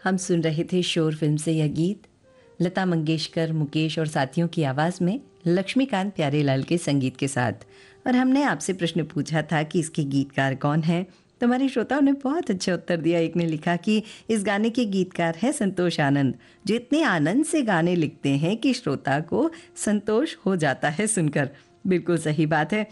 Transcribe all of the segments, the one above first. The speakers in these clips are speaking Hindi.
हम सुन रहे थे शोर फिल्म से यह गीत। लता मंगेशकर, मुकेश और साथियों की आवाज़ में लक्ष्मीकांत प्यारेलाल के संगीत के साथ। और हमने आपसे प्रश्न पूछा था कि इसके गीतकार कौन हैं, तो हमारे श्रोताओं ने बहुत अच्छा उत्तर दिया। एक ने लिखा कि इस गाने के गीतकार हैं संतोष आनंद, जो इतने आनंद से गाने लिखते हैं कि श्रोता को संतोष हो जाता है सुनकर। बिल्कुल सही बात है।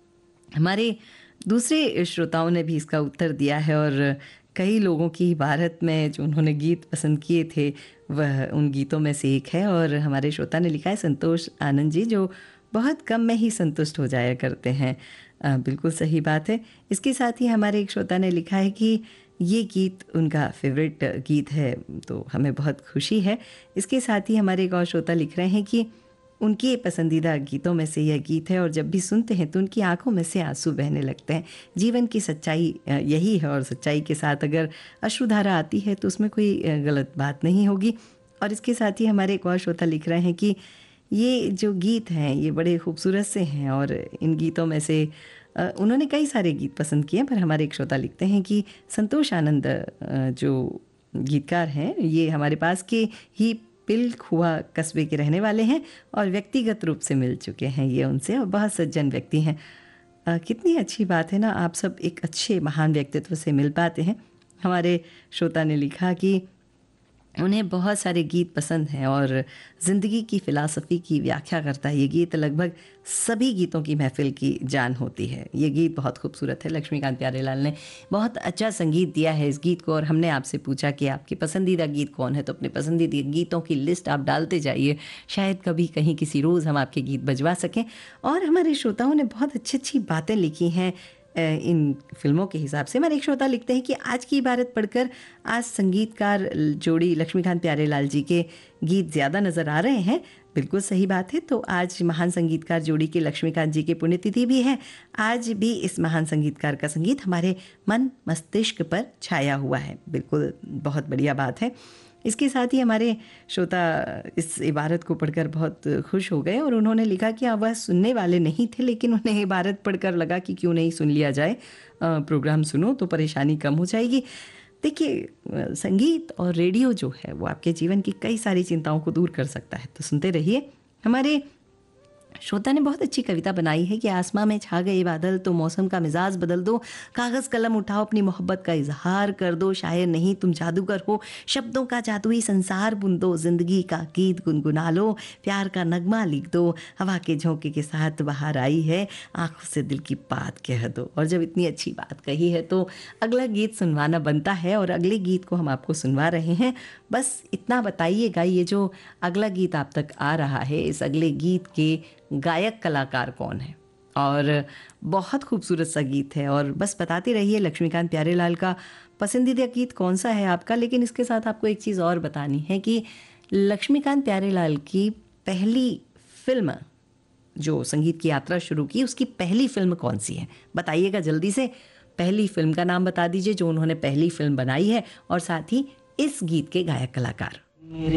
हमारे दूसरे श्रोताओं ने भी इसका उत्तर दिया है और कई लोगों की भारत में जो उन्होंने गीत पसंद किए थे वह उन गीतों में से एक है। और हमारे श्रोता ने लिखा है संतोष आनंद जी, जो बहुत कम में ही संतुष्ट हो जाया करते हैं। बिल्कुल सही बात है। इसके साथ ही हमारे एक श्रोता ने लिखा है कि ये गीत उनका फेवरेट गीत है, तो हमें बहुत खुशी है। इसके साथ ही हमारे एक और श्रोता लिख रहे हैं कि उनके पसंदीदा गीतों में से यह गीत है और जब भी सुनते हैं तो उनकी आंखों में से आंसू बहने लगते हैं। जीवन की सच्चाई यही है और सच्चाई के साथ अगर अश्रुधारा आती है तो उसमें कोई गलत बात नहीं होगी। और इसके साथ ही हमारे एक और श्रोता लिख रहे हैं कि ये जो गीत हैं ये बड़े खूबसूरत से हैं और इन गीतों में से उन्होंने कई सारे गीत पसंद किए हैं, पर हमारे एक श्रोता लिखते हैं कि संतोष आनंद जो गीतकार हैं ये हमारे पास के ही पिलखुआ कस्बे के रहने वाले हैं और व्यक्तिगत रूप से मिल चुके हैं ये उनसे और बहुत सज्जन व्यक्ति हैं। कितनी अच्छी बात है ना, आप सब एक अच्छे महान व्यक्तित्व से मिल पाते हैं। हमारे श्रोता ने लिखा कि उन्हें बहुत सारे गीत पसंद हैं और ज़िंदगी की फ़िलासफ़ी की व्याख्या करता है ये गीत। लगभग सभी गीतों की महफ़िल की जान होती है। ये गीत बहुत खूबसूरत है। लक्ष्मीकांत प्यारेलाल ने बहुत अच्छा संगीत दिया है इस गीत को। और हमने आपसे पूछा कि आपके पसंदीदा गीत कौन है, तो अपने पसंदीदा गीतों की लिस्ट आप डालते जाइए, शायद कभी कहीं किसी रोज़ हम आपके गीत बजवा सकें। और हमारे श्रोताओं ने बहुत अच्छी अच्छी बातें लिखी हैं इन फिल्मों के हिसाब से। हमारे एक श्रोता लिखते हैं कि आज की इबारत पढ़कर आज संगीतकार जोड़ी लक्ष्मीकांत प्यारेलाल जी के गीत ज़्यादा नज़र आ रहे हैं। बिल्कुल सही बात है। तो आज महान संगीतकार जोड़ी के लक्ष्मीकांत जी की पुण्यतिथि भी है। आज भी इस महान संगीतकार का संगीत हमारे मन मस्तिष्क पर छाया हुआ है। बिल्कुल बहुत बढ़िया बात है। इसके साथ ही हमारे श्रोता इस इबारत को पढ़कर बहुत खुश हो गए और उन्होंने लिखा कि वह सुनने वाले नहीं थे, लेकिन उन्हें इबारत पढ़कर लगा कि क्यों नहीं सुन लिया जाए, प्रोग्राम सुनो तो परेशानी कम हो जाएगी। देखिए, संगीत और रेडियो जो है वो आपके जीवन की कई सारी चिंताओं को दूर कर सकता है, तो सुनते रहिए। हमारे श्रोता ने बहुत अच्छी कविता बनाई है कि आसमां में छा गए बादल तो मौसम का मिजाज बदल दो, कागज़ कलम उठाओ अपनी मोहब्बत का इजहार कर दो, शायर नहीं तुम जादूगर हो, शब्दों का जादुई संसार बुन दो, जिंदगी का गीत गुनगुना लो, प्यार का नगमा लिख दो, हवा के झोंके के साथ बाहर आई है, आंखों से दिल की बात कह दो। और जब इतनी अच्छी बात कही है तो अगला गीत सुनवाना बनता है और अगले गीत को हम आपको सुनवा रहे हैं। बस इतना बताइएगा, ये जो अगला गीत आप तक आ रहा है, इस अगले गीत के गायक कलाकार कौन है। और बहुत खूबसूरत सा गीत है और बस बताते रहिए लक्ष्मीकांत प्यारेलाल का पसंदीदा गीत कौन सा है आपका। लेकिन इसके साथ आपको एक चीज़ और बतानी है कि लक्ष्मीकांत प्यारेलाल की पहली फिल्म जो संगीत की यात्रा शुरू की, उसकी पहली फिल्म कौन सी है, बताइएगा जल्दी से। पहली फिल्म का नाम बता दीजिए जो उन्होंने पहली फिल्म बनाई है और साथ ही इस गीत के गायक कलाकार।